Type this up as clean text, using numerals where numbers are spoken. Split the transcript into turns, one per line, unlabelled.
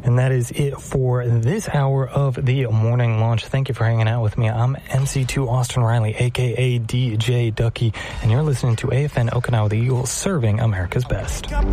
And that is it for this hour of the Morning Launch. Thank you for hanging out with me. I'm MC2 Austin Riley, a.k.a. DJ Ducky, and you're listening to AFN Okinawa, the Eagle, serving America's best.